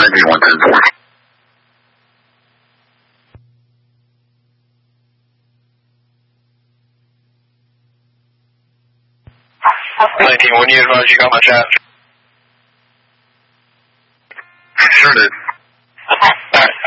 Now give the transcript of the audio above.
19-1-10-4. When you advise you got my chat? Sure did. Okay.